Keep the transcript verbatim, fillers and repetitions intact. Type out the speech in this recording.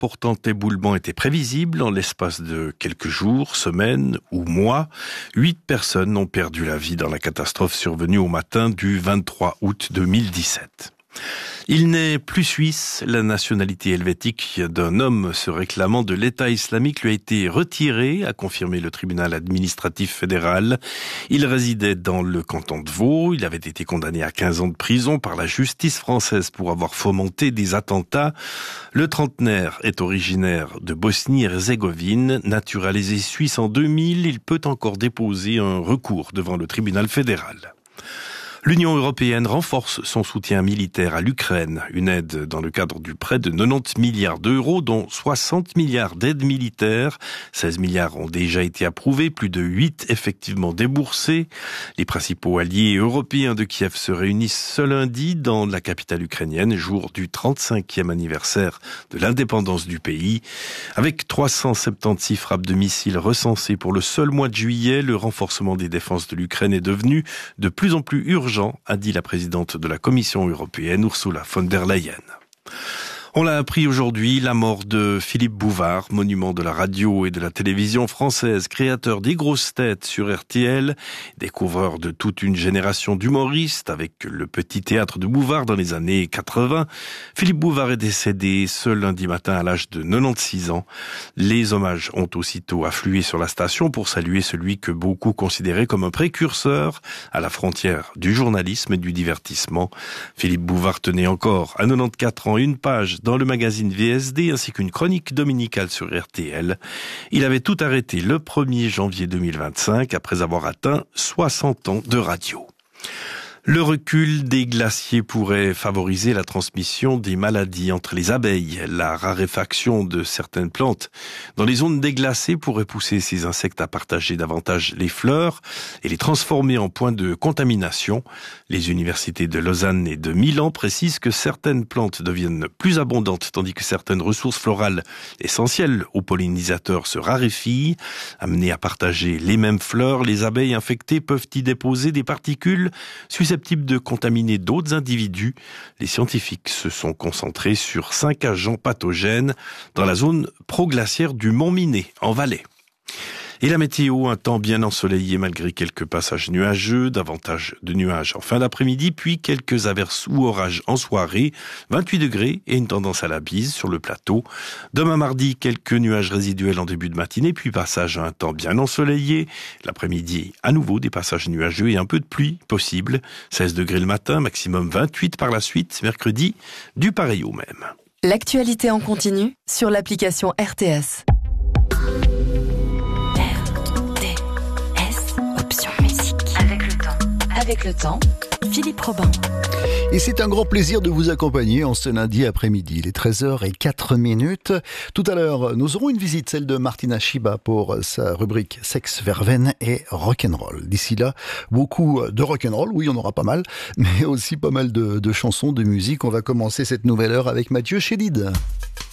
Pourtant, l'éboulement était prévisible. En l'espace de quelques jours, semaines ou mois, huit personnes ont perdu la vie dans la catastrophe survenue au matin du vingt-trois août deux mille dix-sept. Il n'est plus suisse. La nationalité helvétique d'un homme se réclamant de l'État islamique lui a été retirée, a confirmé le tribunal administratif fédéral. Il résidait dans le canton de Vaud. Il avait été condamné à quinze ans de prison par la justice française pour avoir fomenté des attentats. Le trentenaire est originaire de Bosnie-Herzégovine. Naturalisé suisse en deux mille, il peut encore déposer un recours devant le tribunal fédéral. L'Union européenne renforce son soutien militaire à l'Ukraine, une aide dans le cadre du prêt de quatre-vingt-dix milliards d'euros, dont soixante milliards d'aides militaires. seize milliards ont déjà été approuvés, plus de huit effectivement déboursés. Les principaux alliés européens de Kiev se réunissent ce lundi dans la capitale ukrainienne, jour du trente-cinquième anniversaire de l'indépendance du pays. Avec trois cent soixante-seize frappes de missiles recensées pour le seul mois de juillet, le renforcement des défenses de l'Ukraine est devenu de plus en plus urgent, a dit la présidente de la Commission européenne, Ursula von der Leyen. On l'a appris aujourd'hui, la mort de Philippe Bouvard, monument de la radio et de la télévision française, créateur des grosses têtes sur R T L, découvreur de toute une génération d'humoristes avec le petit théâtre de Bouvard dans les années quatre-vingts. Philippe Bouvard est décédé ce lundi matin à l'âge de quatre-vingt-seize ans. Les hommages ont aussitôt afflué sur la station pour saluer celui que beaucoup considéraient comme un précurseur à la frontière du journalisme et du divertissement. Philippe Bouvard tenait encore à quatre-vingt-quatorze ans une page dans le magazine V S D ainsi qu'une chronique dominicale sur R T L. Il avait tout arrêté le premier janvier deux mille vingt-cinq après avoir atteint soixante ans de radio. Le recul des glaciers pourrait favoriser la transmission des maladies entre les abeilles. La raréfaction de certaines plantes dans les zones déglacées pourrait pousser ces insectes à partager davantage les fleurs et les transformer en points de contamination. Les universités de Lausanne et de Milan précisent que certaines plantes deviennent plus abondantes tandis que certaines ressources florales essentielles aux pollinisateurs se raréfient. Amenées à partager les mêmes fleurs, les abeilles infectées peuvent y déposer des particules susceptibles de contaminer d'autres individus. Les scientifiques se sont concentrés sur cinq agents pathogènes dans la zone proglaciaire du Mont Minet, en Valais. Et la météo, un temps bien ensoleillé malgré quelques passages nuageux, davantage de nuages en fin d'après-midi, puis quelques averses ou orages en soirée, vingt-huit degrés et une tendance à la bise sur le plateau. Demain mardi, quelques nuages résiduels en début de matinée, puis passage à un temps bien ensoleillé. L'après-midi, à nouveau des passages nuageux et un peu de pluie possible. seize degrés le matin, maximum vingt-huit par la suite. Mercredi, du pareil au même. L'actualité en continu sur l'application R T S. Avec le temps, Philippe Robin. Et c'est un grand plaisir de vous accompagner en ce lundi après-midi. Il est treize heures zéro quatre minutes. Tout à l'heure, nous aurons une visite, celle de Martina Shiba pour sa rubrique Sex, Verveine et Rock'n'Roll. D'ici là, beaucoup de rock'n'roll, oui, on aura pas mal, mais aussi pas mal de, de chansons, de musique. On va commencer cette nouvelle heure avec Mathieu Chédid.